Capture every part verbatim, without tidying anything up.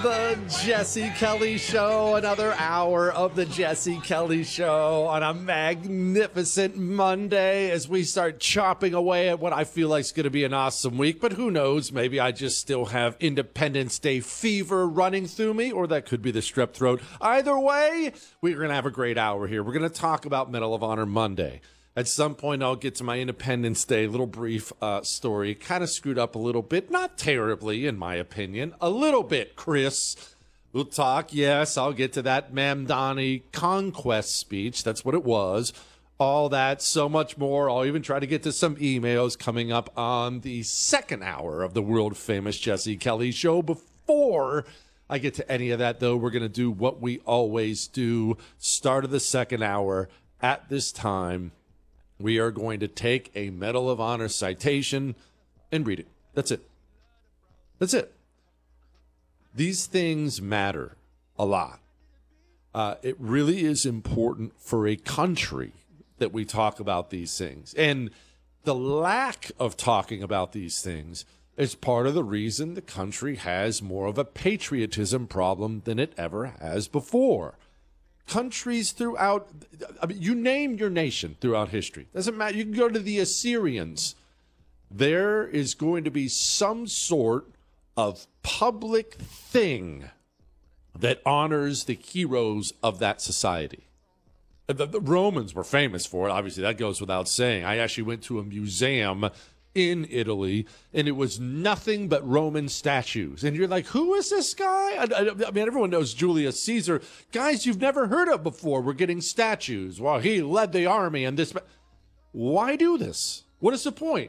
The Jesse Kelly Show, another hour of the Jesse Kelly Show on a magnificent Monday as we start chopping away at what I feel like is going to be an awesome week. But who knows? Maybe I just still have Independence Day fever running through me, or that could be the strep throat. Either way, we're going to have a great hour here. We're going to talk about Medal of Honor Monday. At some point, I'll get to my Independence Day little brief uh, story. Kind of screwed up a little bit. Not terribly, in my opinion. A little bit, Chris. We'll talk. Yes, I'll get to that Mamdani conquest speech. That's what it was. All that, so much more. I'll even try to get to some emails coming up on the second hour of the world-famous Jesse Kelly Show. Before I get to any of that, though, we're going to do what we always do. Start of the second hour at this time. We are going to take a Medal of Honor citation and read it. That's it. That's it. These things matter a lot. Uh, it really is important for a country that we talk about these things. And the lack of talking about these things is part of the reason the country has more of a patriotism problem than it ever has before. Countries throughout, I mean, you name your nation throughout history. Doesn't matter. You can go to the Assyrians. There is going to be some sort of public thing that honors the heroes of that society. The, the Romans were famous for it. Obviously, that goes without saying. I actually went to a museum in Italy, and it was nothing but Roman statues. And you're like, who is this guy? I, I, I mean, everyone knows Julius Caesar. Guys you've never heard of before were getting statues. Well, he led the army and this. Why do this? What is the point?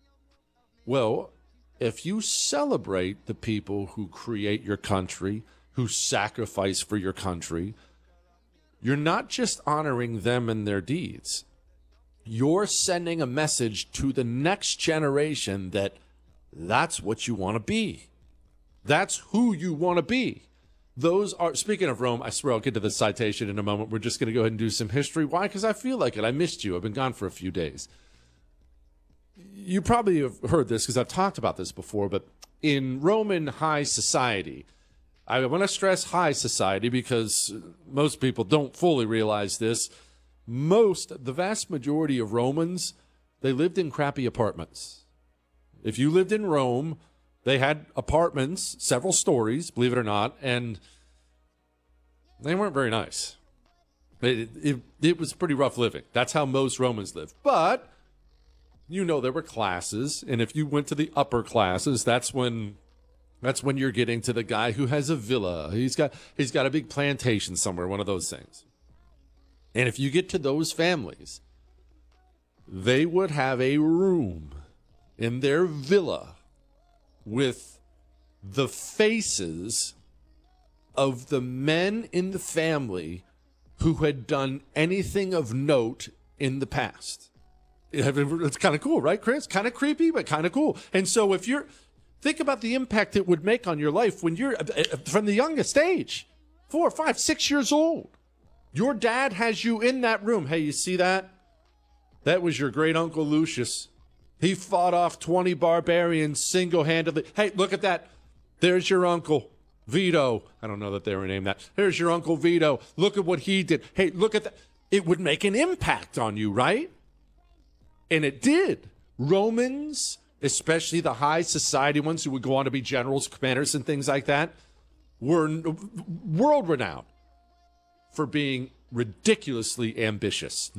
Well, if you celebrate the people who create your country, who sacrifice for your country, you're not just honoring them and their deeds. You're sending a message to the next generation that that's what you want to be. That's who you want to be. Those are, speaking of Rome, I swear I'll get to the citation in a moment. We're just going to go ahead and do some history. Why? Because I feel like it. I missed you. I've been gone for a few days. You probably have heard this because I've talked about this before, but in Roman high society, I want to stress high society because most people don't fully realize this. Most, the vast majority of Romans, they lived in crappy apartments. If you lived in Rome, they had apartments, several stories, believe it or not, and they weren't very nice. It, it, it was pretty rough living. That's how most Romans lived. But, you know, there were classes, and if you went to the upper classes, that's when that's when you're getting to the guy who has a villa. He's got he's got a big plantation somewhere, one of those things. And if you get to those families, they would have a room in their villa with the faces of the men in the family who had done anything of note in the past. It's kind of cool, right, Chris? Kind of creepy, but kind of cool. And so if you're, think about the impact it would make on your life when you're from the youngest age, four, five, six years old. Your dad has you in that room. Hey, you see that? That was your great uncle Lucius. He fought off twenty barbarians single-handedly. Hey, look at that. There's your uncle Vito. I don't know that they were named that. There's your uncle Vito. Look at what he did. Hey, look at that. It would make an impact on you, right? And it did. Romans, especially the high society ones who would go on to be generals, commanders, and things like that, were world-renowned for being ridiculously ambitious.